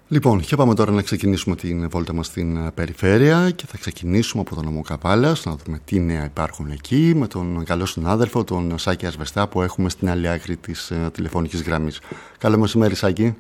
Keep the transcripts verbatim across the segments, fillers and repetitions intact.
Λοιπόν, και πάμε τώρα να ξεκινήσουμε την βόλτα μας στην περιφέρεια και θα ξεκινήσουμε από τον νομό Καβάλας, να δούμε τι νέα υπάρχουν εκεί, με τον καλό συνάδελφο, τον Σάκη Ασβεστά, που έχουμε στην άλλη άκρη της uh, τηλεφωνικής γραμμής. Καλό μεσημέρι, Σάκη.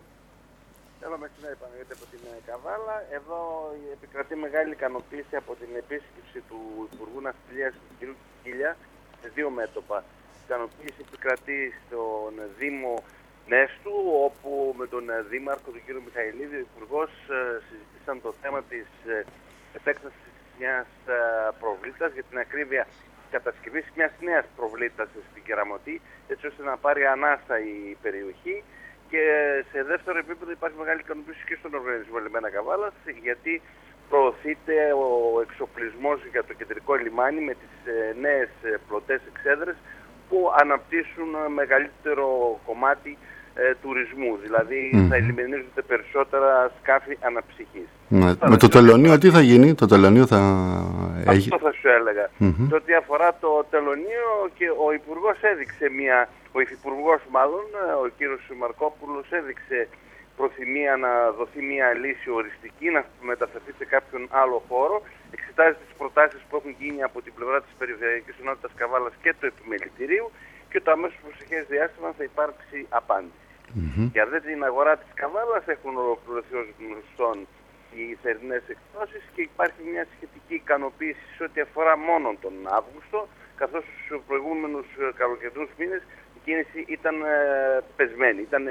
Καλό μεσημέρι, Παναγιώτη, από την Καβάλα. Εδώ επικρατεί μεγάλη ικανοποίηση από την επίσκεψη του Υπουργού Ναυτιλίας, του κ. Κίλια, σε δύο μέτωπα. Η ικανοποίηση επικρατεί στον Δήμο Νέστου, όπου με τον Δήμαρχο, τον κύριο Μιχαηλίδη, ο Υπουργός, συζήτησαν το θέμα της επέκτασης μιας προβλήτας, για την ακρίβεια κατασκευής μιας νέας προβλήτας στην Κεραμωτή, έτσι ώστε να πάρει ανάσα η περιοχή. Και σε δεύτερο επίπεδο υπάρχει μεγάλη ικανοποίηση και στον οργανισμό Λιμένα Καβάλας, γιατί προωθείται ο εξοπλισμός για το κεντρικό λιμάνι με τις νέες πλωτές εξέδρες που αναπτύσσουν μεγαλύτερο κομμάτι ε, τουρισμού. Δηλαδή mm. θα ελιμενίζονται περισσότερα σκάφη αναψυχής. Με, με το τελωνείο τι θα γίνει, το τελωνείο θα Αυτό έχει... θα σου έλεγα. Mm-hmm. Το ότι αφορά το τελωνείο, και ο Υπουργός έδειξε μια, ο Υφυπουργός μάλλον, ο κύριος Μαρκόπουλος έδειξε προθυμία να δοθεί μια λύση οριστική, να μεταφερθεί σε κάποιον άλλο χώρο. Εξετάζει τις προτάσεις που έχουν γίνει από την πλευρά της Περιφερειακής Ενότητας Καβάλας και του Επιμελητηρίου, και το αμέσως προσεχές διάστημα θα υπάρξει απάντηση. Mm-hmm. Για δε την αγορά της Καβάλας έχουν ολοκληρωθεί ως γνωστόν οι θερινές εκδόσεις και υπάρχει μια σχετική ικανοποίηση σε ό,τι αφορά μόνο τον Αύγουστο, καθώς στους προηγούμενους καλοκαιρινούς μήνες η κίνηση ήταν ε, πεσμένη. Ήταν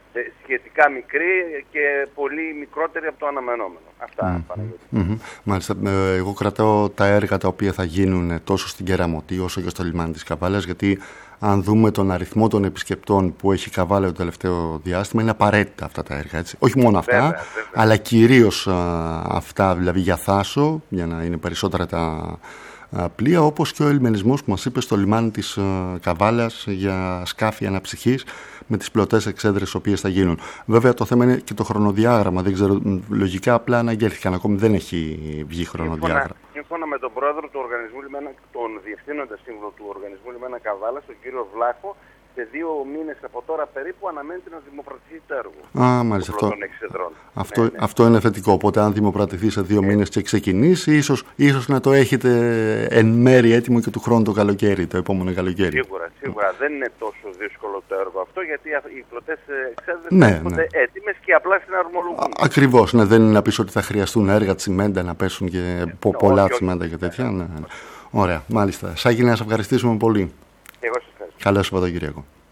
σχετικά μικρή και πολύ μικρότερη από το αναμενόμενο. Αυτά, mm-hmm. Mm-hmm. Μάλιστα, εγώ κρατάω τα έργα τα οποία θα γίνουν τόσο στην Κεραμωτή όσο και στο λιμάνι της Καβάλας, γιατί αν δούμε τον αριθμό των επισκεπτών που έχει η Καβάλα το τελευταίο διάστημα, είναι απαραίτητα αυτά τα έργα. Έτσι. Όχι μόνο αυτά, βέβαια, βέβαια. αλλά κυρίως α, αυτά, δηλαδή για θάσο, για να είναι περισσότερα τα πλοία, όπως και ο ελμενισμός που μας είπε στο λιμάνι της Καβάλας για σκάφη αναψυχής, με τις πλωτές εξέδρες οι οποίες θα γίνουν. Βέβαια το θέμα είναι και το χρονοδιάγραμμα. Δεν ξέρω, λογικά απλά αναγγέλθηκαν. Ακόμη δεν έχει βγει χρονοδιάγραμμα. Σύμφωνα με τον πρόεδρο του οργανισμού Λιμένα, τον διευθύνοντα σύμβουλο του οργανισμού Λιμένα Καβάλας, τον κύριο Βλάχο, σε δύο μήνες από τώρα περίπου αναμένεται να δημοπρατηθεί το έργο. Α, μάλιστα. Αυτό, αυτό, ναι, ναι. αυτό είναι θετικό. Οπότε, αν δημοπρατηθεί σε δύο ναι. μήνες και ξεκινήσει, ίσως, ίσως να το έχετε εν μέρη έτοιμο και του χρόνου το καλοκαίρι, το επόμενο καλοκαίρι. Σίγουρα, σίγουρα. Δεν είναι τόσο δύσκολο το έργο αυτό, γιατί οι πλωτές εξέδρες ναι, έρχονται ναι. έτοιμες και απλά συναρμολογούν. Ακριβώς. Ναι, δεν είναι να πεις ότι θα χρειαστούν έργα τσιμέντα να πέσουν και ναι, πολλά όχι, τσιμέντα όχι, και τέτοια. Ναι, ναι. Ωραία, μάλιστα. Σάκη, να σας ευχαριστήσουμε πολύ. Εγώ σας ευχαριστώ. Καλό Σαββατοκύριακο.